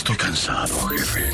Estoy cansado, jefe.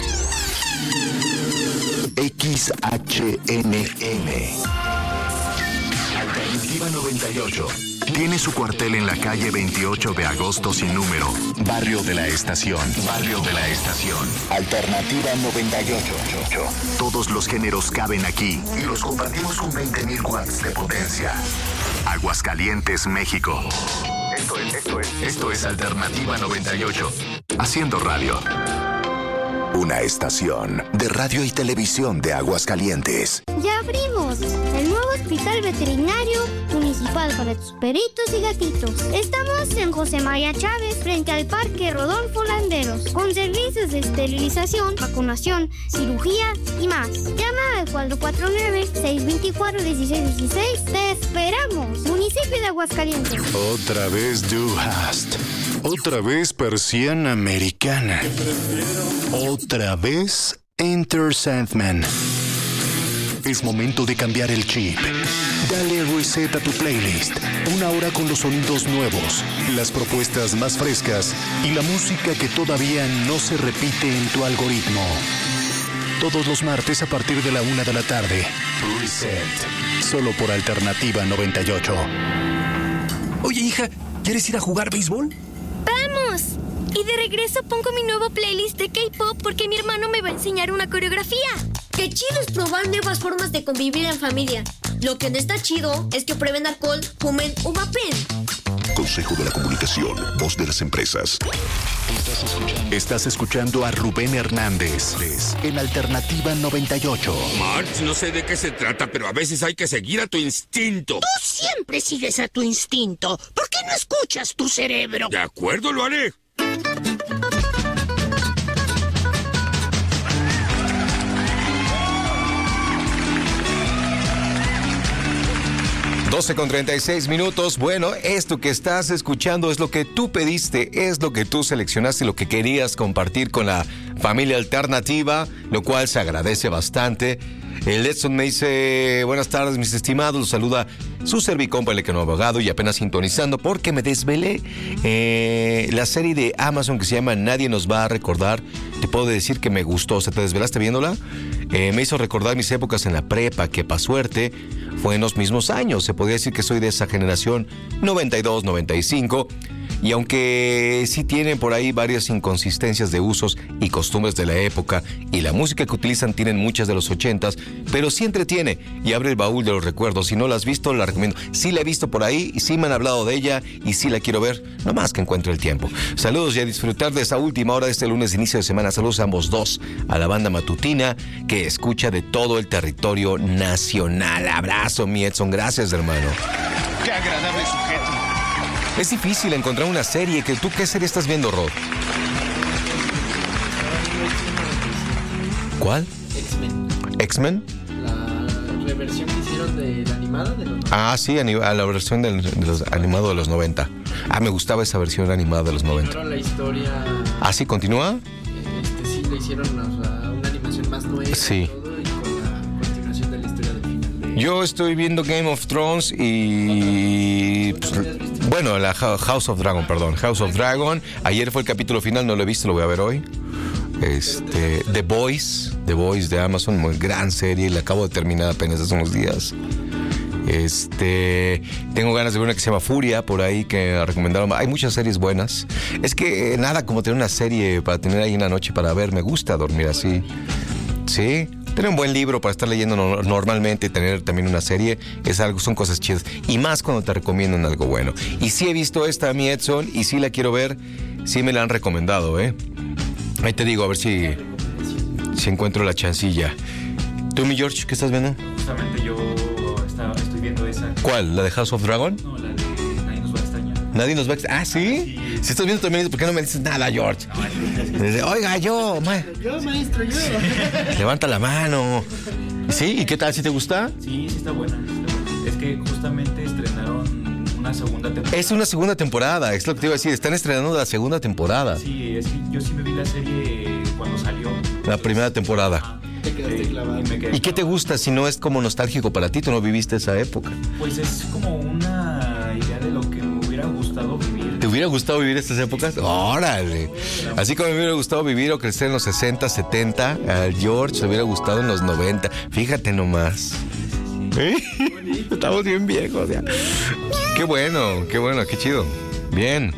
XHNN Alternativa 98 tiene su cuartel en la calle 28 de agosto sin número, Barrio de la Estación. Barrio de la Estación. Alternativa 98. Todos los géneros caben aquí y los compartimos con 20,000 watts de potencia. Aguascalientes, México. Esto es Alternativa 98. Haciendo radio. Una estación de radio y televisión de Aguascalientes. ¡Ya abrimos! El nuevo Hospital Veterinario Municipal para tus perritos y gatitos. Estamos en José María Chávez, frente al Parque Rodolfo Landeros, con servicios de esterilización, vacunación, cirugía y más. Llama al 449-624-1616. ¡Te esperamos! Municipio de Aguascalientes. Otra vez Duhast. Otra vez persiana americana. Otra vez Enter Sandman. Es momento de cambiar el chip. Dale reset a tu playlist. Una hora con los sonidos nuevos, las propuestas más frescas y la música que todavía no se repite en tu algoritmo. Todos los martes a partir de la 1 de la tarde. Reset. Solo por Alternativa 98. Oye, hija, ¿quieres ir a jugar béisbol? ¡Vamos! Y de regreso pongo mi nuevo playlist de K-pop porque mi hermano me va a enseñar una coreografía. Qué chido es probar nuevas formas de convivir en familia. Lo que no está chido es que prueben alcohol, fumen o vapen. Consejo de la Comunicación, voz de las empresas. Estás escuchando a Rubén Hernández en Alternativa 98. Marx, no sé de qué se trata, pero a veces hay que seguir a tu instinto. Tú siempre sigues a tu instinto. ¿Por qué no escuchas tu cerebro? De acuerdo, lo haré. Con 36 minutos. Bueno, esto que estás escuchando es lo que tú pediste, es lo que tú seleccionaste, lo que querías compartir con la familia alternativa, lo cual se agradece bastante. El Edson me dice: buenas tardes, mis estimados, los saluda su servicompa, el economista abogado, y apenas sintonizando porque me desvelé la serie de Amazon que se llama Nadie nos va a recordar. Te puedo decir que me gustó. ¿Se te desvelaste viéndola? Me hizo recordar mis épocas en la prepa, que pa' suerte fue en los mismos años. Se podría decir que soy de esa generación 92, 95. Y aunque sí tienen por ahí varias inconsistencias de usos y costumbres de la época, y la música que utilizan tienen muchas de los 80s, pero sí entretiene y abre el baúl de los recuerdos. Si no la has visto, la recomiendo. Sí la he visto por ahí, y sí me han hablado de ella, y sí la quiero ver, nomás que encuentre el tiempo. Saludos y a disfrutar de esta última hora de este lunes de inicio de semana. Saludos a ambos dos, a la banda matutina que escucha de todo el territorio nacional. Abrazo, mi Edson, gracias, hermano. Qué agradable sujeto. Es difícil encontrar una serie. ¿Tú qué serie estás viendo, Rod? ¿Cuál? X-Men. ¿X-Men? La reversión que hicieron de la animada de los 90. Ah, sí, la versión de los animado de los 90. Ah, me gustaba esa versión animada de los 90. Hicieron la historia... ¿Ah, sí? ¿Continúa? Sí, le hicieron una animación más nueva. Sí. Y todo, y con la continuación de la historia del final. Yo estoy viendo Game of Thrones y... bueno, la House of Dragon, perdón. House of Dragon. Ayer fue el capítulo final, no lo he visto, lo voy a ver hoy. The Boys de Amazon, muy gran serie, la acabo de terminar apenas hace unos días. Tengo ganas de ver una que se llama Furia, por ahí, que recomendaron. Hay muchas series buenas. Es que nada como tener una serie para tener ahí en la noche para ver. Me gusta dormir así. ¿Sí? Tener un buen libro para estar leyendo normalmente, tener también una serie, son cosas chidas. Y más cuando te recomiendan algo bueno. Y sí he visto esta, mi Edson, y sí la quiero ver. Sí me la han recomendado, ¿eh? Ahí te digo, a ver si encuentro la chancilla. ¿Tú, mi George, qué estás viendo? Justamente yo estoy viendo esa. ¿Cuál? ¿La de House of Dragon? No, la de Nadie nos va a extrañar. ¿Nadie nos va a extrañar? ¿Ah, sí? Si estás viendo también, ¿por qué no me dices nada, George? Oiga, yo, maestro, yo. Levanta la mano. ¿Sí? ¿Y qué tal? ¿Sí te gusta? Sí, está buena. Es que justamente estrenaron una segunda temporada. Es una segunda temporada, es lo que te iba a decir. Están estrenando la segunda temporada. Sí, es que yo sí me vi la serie cuando salió. La primera temporada. Te quedaste clavado. ¿Y qué te gusta si no es como nostálgico para ti? ¿Tú no viviste esa época? Pues es como una idea de lo que me hubiera gustado vivir. ¿Te hubiera hubiera gustado vivir estas épocas? ¡Órale! Así como me hubiera gustado vivir o crecer en los 60, 70, al George le hubiera gustado en los 90. Fíjate nomás. Estamos bien viejos ya. Qué bueno, qué chido. Bien.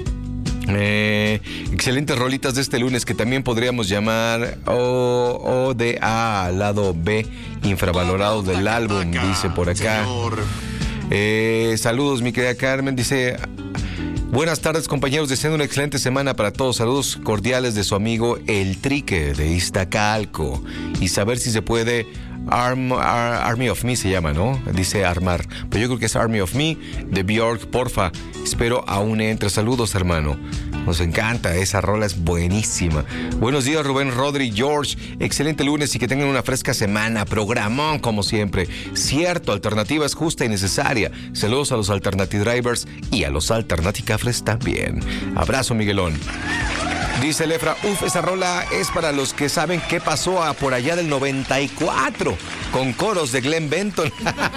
Excelentes rolitas de este lunes que también podríamos llamar ODA, lado B, infravalorado del álbum, dice por acá. Saludos, mi querida Carmen, dice: buenas tardes, compañeros, deseando una excelente semana para todos. Saludos cordiales de su amigo El Trique de Iztacalco. Y saber si se puede Army of Me se llama, ¿no? Dice armar. Pero yo creo que es Army of Me de Björk, porfa. Espero aún entre. Saludos, hermano. Nos encanta, esa rola es buenísima. Buenos días, Rubén, Rodri, George. Excelente lunes y que tengan una fresca semana. Programón, como siempre. Cierto, alternativa es justa y necesaria. Saludos a los Alternative Drivers y a los Alternaticafres también. Abrazo, Miguelón. Dice Lefra, esa rola es para los que saben qué pasó por allá del 94, con coros de Glenn Benton.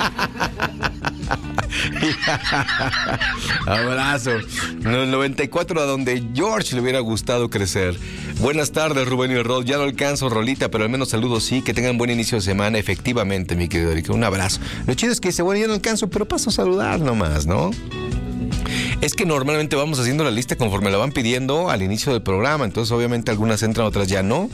Abrazo. En el 94, a donde George le hubiera gustado crecer. Buenas tardes, Rubén y Rod. Ya no alcanzo rolita, pero al menos saludos sí. Que tengan buen inicio de semana. Efectivamente, mi querido Eric. Un abrazo. Lo chido es que dice, bueno, ya no alcanzo, pero paso a saludar nomás, ¿no? Es que normalmente vamos haciendo la lista conforme la van pidiendo al inicio del programa. Entonces, obviamente, algunas entran, otras ya no.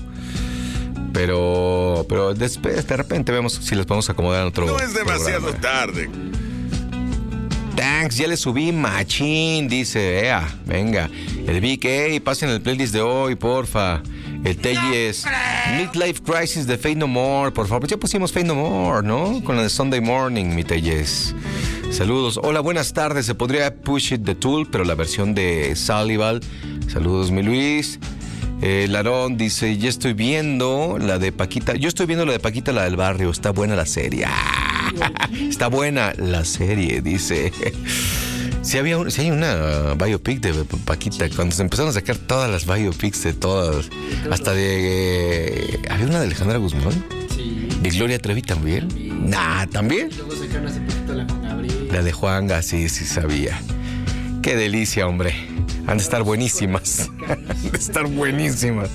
Pero después, de repente, vemos si les podemos acomodar en otro. No es demasiado tarde. Thanks, ya le subí machín, dice, venga. El BK, pasen el playlist de hoy, porfa. El Telles, Midlife Crisis de Faith No More, por favor. Pues ya pusimos Faith No More, ¿no? Con la de Sunday Morning, mi Telles. Saludos. Hola, buenas tardes. Se podría Push It The Tool, pero la versión de Sullivan. Saludos, mi Luis. Larón dice, ya estoy viendo la de Paquita. Yo estoy viendo la de Paquita, la del barrio. Está buena la serie. Está buena la serie, dice. Si hay una biopic de Paquita, cuando se empezaron a sacar todas las biopics de todas, hasta de... ¿Había una de Alejandra Guzmán? Sí. ¿De Gloria Trevi también? ¿También? Luego sacaron hace poquito la Juan Gabriel. La de Juanga, sí sabía. Qué delicia, hombre. Han de estar buenísimas. Han de estar buenísimas.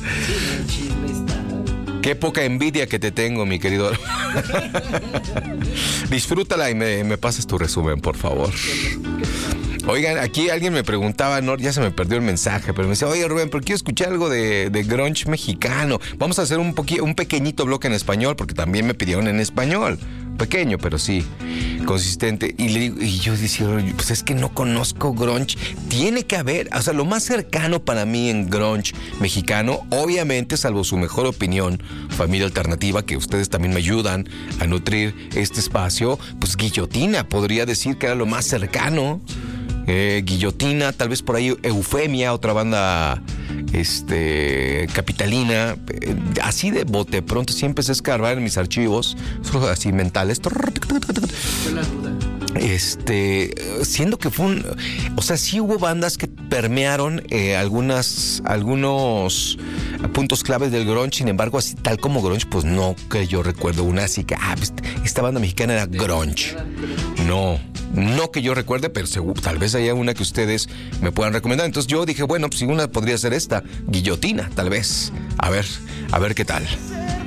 Qué poca envidia que te tengo, mi querido. Disfrútala y me pasas tu resumen, por favor. Oigan, aquí alguien me preguntaba, no, ya se me perdió el mensaje, pero me decía, oye Rubén, pero quiero escuchar algo de grunge mexicano. Vamos a hacer un pequeñito bloque en español, porque también me pidieron en español. Pequeño, pero sí, consistente. Y yo decía, pues es que no conozco grunge. Tiene que haber, o sea, lo más cercano para mí en grunge mexicano, obviamente, salvo su mejor opinión, Familia Alternativa, que ustedes también me ayudan a nutrir este espacio, pues Guillotina, podría decir que era lo más cercano. Guillotina, tal vez por ahí Eufemia, otra banda capitalina. Así de bote pronto sí empecé a escarbar en mis archivos, así mentales. Siendo que fue o sea, sí hubo bandas que permearon algunos puntos claves del grunge. Sin embargo, así tal como grunge, pues no que yo recuerdo una así que esta banda mexicana era grunge. No que yo recuerde, pero seguro, tal vez haya una que ustedes me puedan recomendar. Entonces yo dije, bueno, pues una podría ser esta, Guillotina, tal vez. A ver qué tal.